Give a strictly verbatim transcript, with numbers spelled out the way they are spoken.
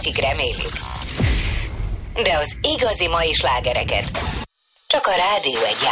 akik remélik. De az igazi mai slágereket csak a Rádió egy